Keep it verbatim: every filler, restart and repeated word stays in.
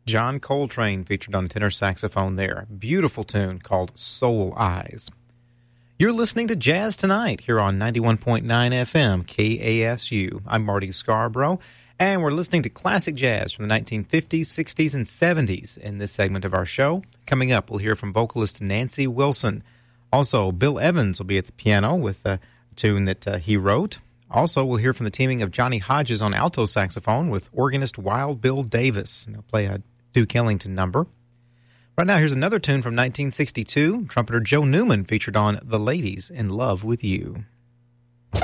John Coltrane featured on tenor saxophone there. Beautiful tune called Soul Eyes. You're listening to Jazz Tonight here on ninety-one point nine F M K A S U. I'm Marty Scarborough, and we're listening to classic jazz from the nineteen fifties, sixties, and seventies in this segment of our show. Coming up, we'll hear from vocalist Nancy Wilson. Also, Bill Evans will be at the piano with a tune that uh, he wrote. Also, we'll hear from the teaming of Johnny Hodges on alto saxophone with organist Wild Bill Davis. And they'll play a Duke Ellington number. Right now, here's another tune from nineteen sixty-two. Trumpeter Joe Newman featured on The Ladies in Love with You.